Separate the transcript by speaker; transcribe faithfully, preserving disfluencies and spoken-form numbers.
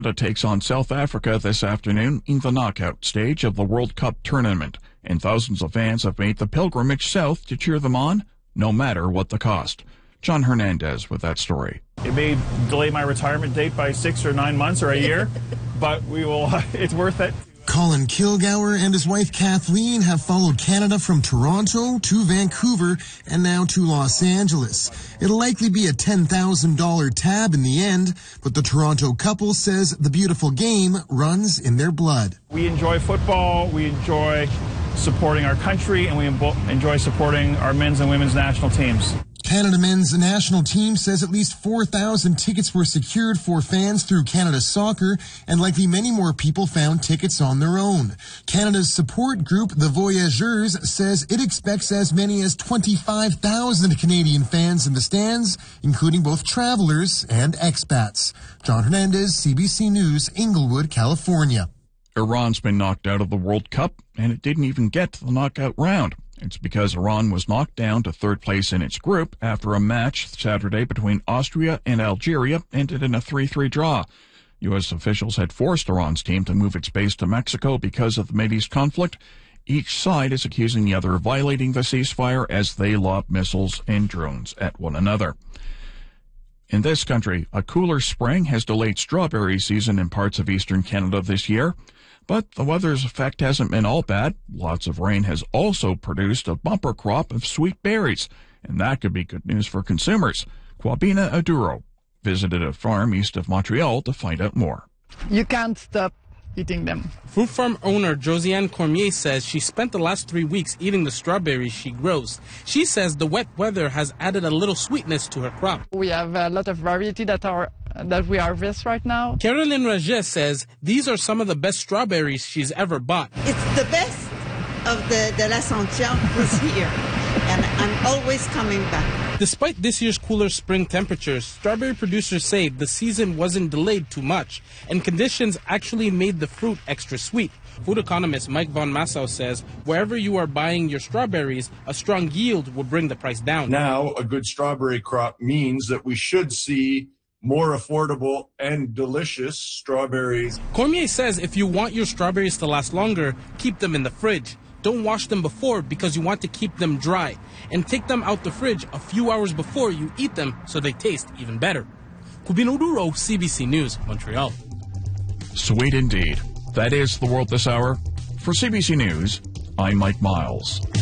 Speaker 1: Canada takes on South Africa this afternoon in the knockout stage of the World Cup tournament, and thousands of fans have made the pilgrimage south to cheer them on, no matter what the cost. John Hernandez with that story.
Speaker 2: It may delay my retirement date by six or nine months or a year, but we will. It's worth it.
Speaker 3: Colin Kilgour and his wife Kathleen have followed Canada from Toronto to Vancouver and now to Los Angeles. It'll likely be a ten thousand dollars tab in the end, but the Toronto couple says the beautiful game runs in their blood.
Speaker 2: We enjoy football, we enjoy supporting our country, and we enjoy supporting our men's and women's national teams.
Speaker 3: Canada men's national team says at least four thousand tickets were secured for fans through Canada Soccer, and likely many more people found tickets on their own. Canada's support group, the Voyageurs, says it expects as many as twenty-five thousand Canadian fans in the stands, including both travelers and expats. John Hernandez, C B C News, Inglewood, California.
Speaker 1: Iran's been knocked out of the World Cup, and it didn't even get to the knockout round. It's because Iran was knocked down to third place in its group after a match Saturday between Austria and Algeria ended in a three three draw. U S officials had forced Iran's team to move its base to Mexico because of the Mideast conflict. Each side is accusing the other of violating the ceasefire as they lob missiles and drones at one another. In this country, a cooler spring has delayed strawberry season in parts of eastern Canada this year. But the weather's effect hasn't been all bad. Lots of rain has also produced a bumper crop of sweet berries, and that could be good news for consumers. Kwabena Aduro visited a farm east of Montreal to find out more.
Speaker 4: You can't stop eating them.
Speaker 5: Fruit farm owner Josiane Cormier says she spent the last three weeks eating the strawberries she grows. She says the wet weather has added a little sweetness to her crop.
Speaker 4: We have a lot of variety that are that we harvest right now.
Speaker 5: Caroline Raget says these are some of the best strawberries she's ever bought.
Speaker 6: It's the best of the, the l'Ascension this year, and I'm always coming back.
Speaker 5: Despite this year's cooler spring temperatures, strawberry producers say the season wasn't delayed too much, and conditions actually made the fruit extra sweet. Food economist Mike Von Massow says wherever you are buying your strawberries, a strong yield will bring the price down.
Speaker 7: Now, a good strawberry crop means that we should see more affordable and delicious strawberries.
Speaker 5: Cormier says if you want your strawberries to last longer, keep them in the fridge. Don't wash them before because you want to keep them dry. And take them out the fridge a few hours before you eat them so they taste even better. Kwabena Aduro, C B C News, Montreal.
Speaker 1: Sweet indeed. That is the world this hour. For C B C News, I'm Mike Miles.